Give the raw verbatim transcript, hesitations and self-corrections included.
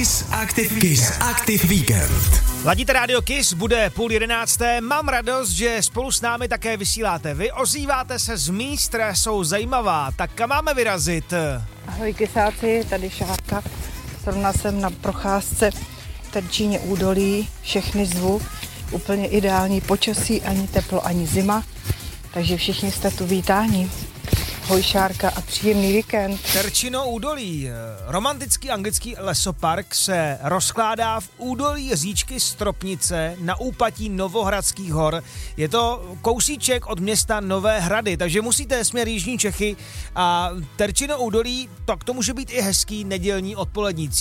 Kiss Active, Kiss Active Weekend. Ladíte rádio Kiss, bude půl jedenácté. Mám radost, že spolu s námi také vysíláte. Vy ozýváte se z míst, které jsou zajímavá. Tak kam máme vyrazit? Ahoj Kisáci, tady Šárka. Zrovna jsem na procházce v Terčíně údolí. Všechny zvu. Úplně ideální počasí, ani teplo, ani zima. Takže všichni jste tu vítáni. Ahoj Šárka a příjemný víkend. Terčino údolí. Romantický anglický lesopark se rozkládá v údolí říčky Stropnice na úpatí Novohradských hor. Je to kousíček od města Nové Hrady, takže musíte směr jižní Čechy a Terčino údolí, tak to může být i hezký nedělní odpolední